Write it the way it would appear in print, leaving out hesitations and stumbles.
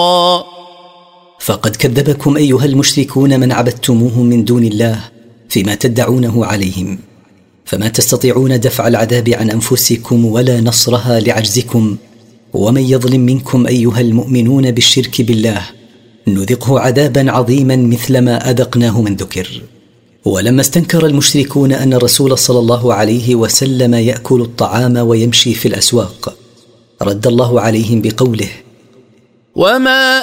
فقد كذبكم أيها المشركون من عبدتموه من دون الله فيما تدعونه عليهم، فما تستطيعون دفع العذاب عن أنفسكم ولا نصرها لعجزكم. ومن يظلم منكم أيها المؤمنون بالشرك بالله نذقه عذابا عظيما مثل ما أذقناه من ذكر. ولما استنكر المشركون أن الرسول صلى الله عليه وسلم يأكل الطعام ويمشي في الأسواق، رد الله عليهم بقوله: وما